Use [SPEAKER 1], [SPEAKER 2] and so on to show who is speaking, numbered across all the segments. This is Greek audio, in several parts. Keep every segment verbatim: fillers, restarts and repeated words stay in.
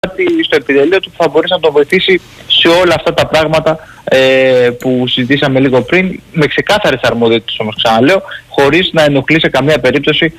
[SPEAKER 1] στο επιτελείο του που θα μπορέσει να τον βοηθήσει σε όλα αυτά τα πράγματα ε, που συζητήσαμε λίγο πριν, με ξεκάθαρες αρμοδιότητες όμως, ξαναλέω, χωρίς να ενοχλεί σε καμία περίπτωση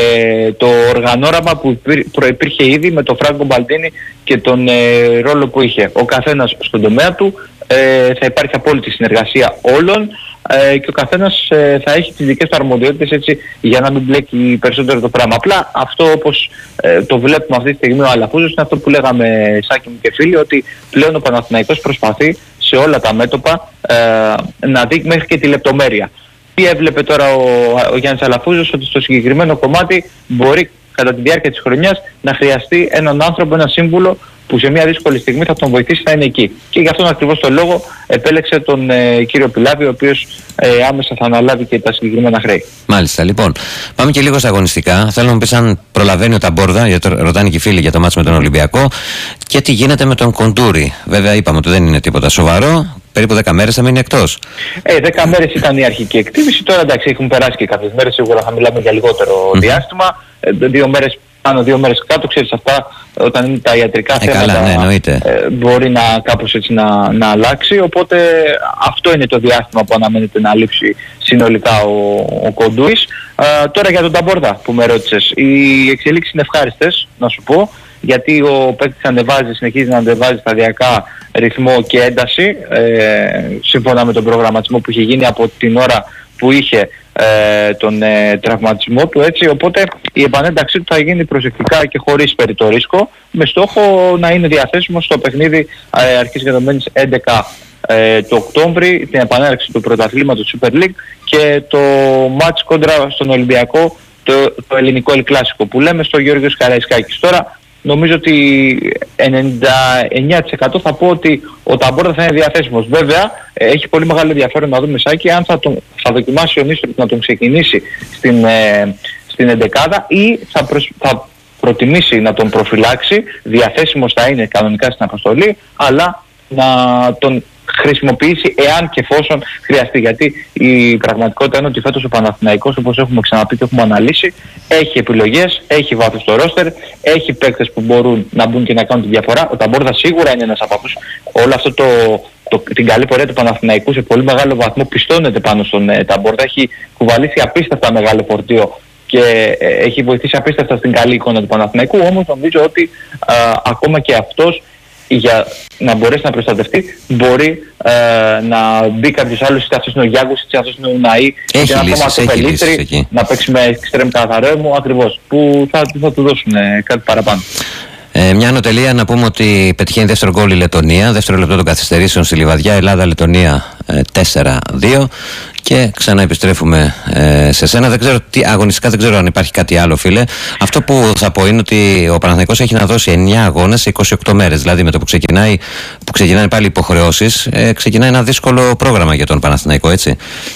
[SPEAKER 1] ε, το οργανόραμα που προϋπήρχε ήδη με τον Φράγκο Μπαλντίνι και τον ε, ρόλο που είχε. Ο καθένας στον τομέα του, ε, θα υπάρχει απόλυτη συνεργασία όλων ε, και ο καθένας ε, θα έχει τις δικές του αρμοδιότητες, έτσι, για να μην μπλέκει περισσότερο το πράγμα. Απλά αυτό, όπως ε, το βλέπουμε αυτή τη στιγμή ο Αλαφούζος, είναι αυτό που λέγαμε Σάκη μου και φίλοι, ότι πλέον ο Παναθηναϊκός προσπαθεί σε όλα τα μέτωπα ε, να δει μέχρι και τη λεπτομέρεια. Τι έβλεπε τώρα ο, ο Γιάννης Αλαφούζος? Ότι στο συγκεκριμένο κομμάτι μπορεί κατά τη διάρκεια της χρονιάς να χρειαστεί έναν άνθρωπο, ένα σύμβουλο που σε μια δύσκολη στιγμή θα τον βοηθήσει να είναι εκεί. Και γι' αυτόν ακριβώς τον λόγο επέλεξε τον ε, κύριο Πιλάβη, ο οποίος ε, άμεσα θα αναλάβει και τα συγκεκριμένα χρέη. Μάλιστα, λοιπόν. Πάμε και λίγο στα αγωνιστικά. Θέλω να μου πεις αν προλαβαίνει ο Ταμπόρδα, γιατί ρωτάνε και οι φίλοι για το μάτς με τον Ολυμπιακό, και τι γίνεται με τον Κοντούρη. Βέβαια, είπαμε ότι δεν είναι τίποτα σοβαρό. Περίπου δέκα μέρες θα μείνει εκτός. Ε, δέκα μέρες ήταν η αρχική εκτίμηση. Τώρα εντάξει, έχουν περάσει και κάποιες μέρες. Σίγουρα θα μιλάμε για λιγότερο mm. διάστημα. Ε, δύο μέρες πάνω, δύο μέρες κάτω. Ξέρεις, αυτά όταν είναι τα ιατρικά ε, θέματα, καλά, ναι, εννοείται. Ε, μπορεί να κάπως έτσι να, να αλλάξει. Οπότε αυτό είναι το διάστημα που αναμένεται να λείψει συνολικά ο, ο Κοντούρης. Ε, τώρα για τον Ταμπόρδα που με ρώτησες. Οι εξελίξεις είναι ευχάριστες, να σου πω. Γιατί ο παίκτης ανεβάζει, συνεχίζει να ανεβάζει σταδιακά ρυθμό και ένταση, ε, σύμφωνα με τον προγραμματισμό που είχε γίνει από την ώρα που είχε ε, τον ε, τραυματισμό του, έτσι. Οπότε η επανένταξή του θα γίνει προσεκτικά και χωρίς περιττό ρίσκο, με στόχο να είναι διαθέσιμο στο παιχνίδι ε, αρχής δεδομένης έντεκα ε, του Οκτώβρη, την επανένταξη του πρωταθλήματος Super League και το μάτς κόντρα στον Ολυμπιακό, το, το ελληνικό El Clásico που λέμε, στο Γιώργος Καραϊσκάκης. Τώρα νομίζω ότι ενενήντα εννέα τοις εκατό θα πω ότι ο Ταμπόρδα θα είναι διαθέσιμος. Βέβαια, έχει πολύ μεγάλο ενδιαφέρον να δούμε, Σάκη, αν θα, τον, θα δοκιμάσει ο Νίστροπ να τον ξεκινήσει στην, ε, στην εντεκάδα ή θα, προσ, θα προτιμήσει να τον προφυλάξει. Διαθέσιμος θα είναι κανονικά στην αποστολή, αλλά να τον χρησιμοποιήσει εάν και εφόσον χρειαστεί. Γιατί η πραγματικότητα είναι ότι φέτος ο Παναθηναϊκός, όπως έχουμε ξαναπεί και έχουμε αναλύσει, έχει επιλογές, έχει βάθος στο ρόστερ, έχει παίκτες που μπορούν να μπουν και να κάνουν τη διαφορά. Ο Ταμπόρδα σίγουρα είναι ένας από αυτούς. Όλο αυτό το, το, την καλή πορεία του Παναθηναϊκού σε πολύ μεγάλο βαθμό πιστώνεται πάνω στον ε, Ταμπόρδα. Έχει κουβαλήσει απίστευτα μεγάλο φορτίο και ε, έχει βοηθήσει απίστευτα στην καλή εικόνα του Παναθηναϊκού. Όμως νομίζω ότι ε, ακόμα και αυτός, για να μπορέσει να προστατευτεί, μπορεί ε, να μπει κάποιος άλλος, είτε αυτός είναι ο Γιάγκος, είτε αυτός είναι ο Ναή, είτε ένα Πελίστρη, να παίξει με εξτρέμ Καθαρέμου, ακριβώς, που θα, θα του δώσουν ε, κάτι παραπάνω. Ε, μια ανωτελεία να πούμε ότι πετυχαίνει δεύτερο γκολ η Λετωνία, δεύτερο λεπτό των καθυστερήσεων στη Λιβαδιά, Ελλάδα-Λετωνία ε, τέσσερα δύο. Και ξανά επιστρέφουμε ε, σε σένα. Δεν ξέρω τι, αγωνιστικά δεν ξέρω αν υπάρχει κάτι άλλο, φίλε. Αυτό που θα πω είναι ότι ο Παναθηναϊκός έχει να δώσει εννιά αγώνες σε είκοσι οκτώ μέρες. Δηλαδή με το που, ξεκινάει, που ξεκινάνε πάλι υποχρεώσεις, ε, ξεκινάει ένα δύσκολο πρόγραμμα για τον Παναθηναϊκό, έτσι.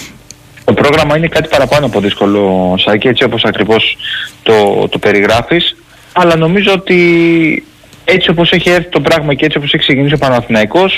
[SPEAKER 1] Το πρόγραμμα είναι κάτι παραπάνω από δύσκολο, Σάκη, έτσι όπως ακριβώς το, το περιγράφεις. Αλλά νομίζω ότι έτσι όπως έχει έρθει το πράγμα και έτσι όπως έχει ξεκινήσει ο Παναθηναϊκός,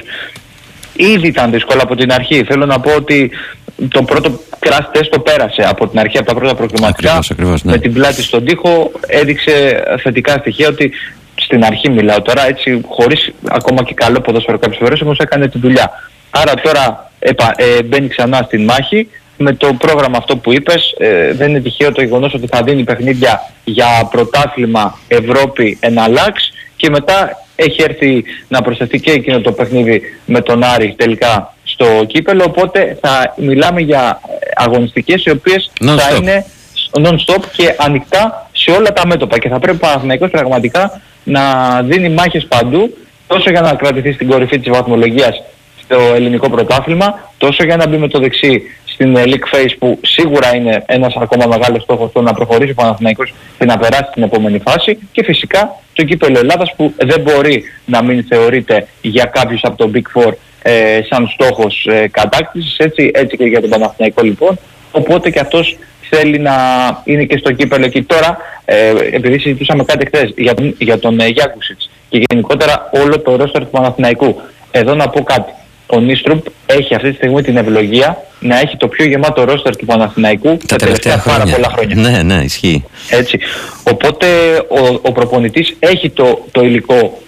[SPEAKER 1] ήδη ήταν δύσκολο από την αρχή. Θέλω να πω ότι το πρώτο crash test το πέρασε από την αρχή, από τα πρώτα προκριματικά. Ακριβώς, ακριβώς, ναι. Με την πλάτη στον τοίχο έδειξε θετικά στοιχεία, ότι στην αρχή μιλάω τώρα, έτσι, χωρίς ακόμα και καλό ποδόσφαιρο κάποιες φορές, όμως έκανε τη δουλειά. Άρα τώρα επα, ε, μπαίνει ξανά στην μάχη με το πρόγραμμα αυτό που είπες. Ε, δεν είναι τυχαίο το γεγονός ότι θα δίνει παιχνίδια για πρωτάθλημα Ευρώπη εναλλάξ και μετά έχει έρθει να προσθεθεί και εκείνο το παιχνίδι με τον Άρη τελικά στο κύπελο, οπότε θα μιλάμε για αγωνιστικές οι οποίες θα είναι non-stop και ανοιχτά σε όλα τα μέτωπα και θα πρέπει ο Παναθηναϊκός πραγματικά να δίνει μάχες παντού, τόσο για να κρατηθεί στην κορυφή της βαθμολογίας στο ελληνικό πρωτάθλημα, τόσο για να μπει με το δεξί στην League Phase, που σίγουρα είναι ένας ακόμα μεγάλος στόχος, το να προχωρήσει ο Παναθηναϊκός και να περάσει στην επόμενη φάση, και φυσικά το κύπελλο Ελλάδας που δεν μπορεί να μην θεωρείται για κάποιους από το Big Four ε, σαν στόχος ε, κατάκτησης, έτσι, έτσι και για τον Παναθηναϊκό λοιπόν, οπότε και αυτός θέλει να είναι και στο κύπελλο εκεί. Τώρα, ε, επειδή συζητούσαμε κάτι χθες για τον, για τον ε, Γιάκουσιτς και γενικότερα όλο το ρόστερ του Παναθηναϊκού, εδώ να πω κάτι. Ο Νίστροπ έχει αυτή τη στιγμή την ευλογία να έχει το πιο γεμάτο ρόστερ του Παναθηναϊκού τα τελευταία πάρα πολλά χρόνια.
[SPEAKER 2] Ναι, ναι, ισχύει.
[SPEAKER 1] Έτσι. Οπότε ο, ο προπονητής έχει το, το υλικό